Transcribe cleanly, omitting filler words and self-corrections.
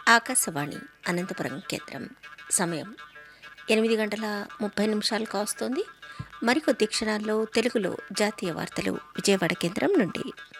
ఆకాశవాణి అనంతపురం కేంద్రం. సమయం 8:30 కావస్తోంది. మరికొద్ది క్షణాల్లో తెలుగులో జాతీయ వార్తలు విజయవాడ కేంద్రం నుండి.